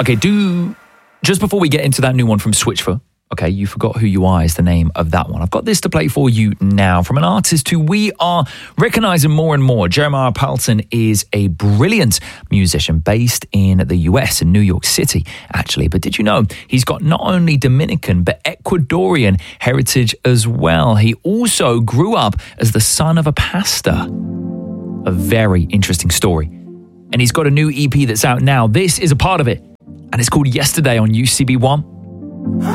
Okay, just before we get into that new one from Switchfoot, okay, You Forgot Who You Are is the name of that one. I've got this to play for you now from an artist who we are recognizing more and more. Jeremiah Paulson is a brilliant musician based in the US, in New York City, actually. But did you know he's got not only Dominican, but Ecuadorian heritage as well? He also grew up as the son of a pastor. A very interesting story. And he's got a new EP that's out now. This is a part of it. And it's called Yesterday on UCB1.